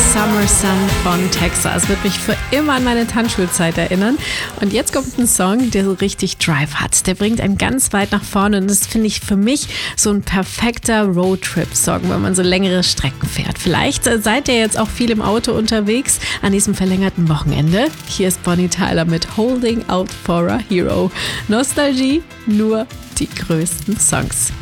Summer Sun von Texas. Wird mich für immer an meine Tanzschulzeit erinnern. Und jetzt kommt ein Song, der so richtig Drive hat. Der bringt einen ganz weit nach vorne und das finde ich für mich so ein perfekter Roadtrip-Song, wenn man so längere Strecken fährt. Vielleicht seid ihr jetzt auch viel im Auto unterwegs an diesem verlängerten Wochenende. Hier ist Bonnie Tyler mit Holding Out for a Hero. Nostalgie, nur die größten Songs.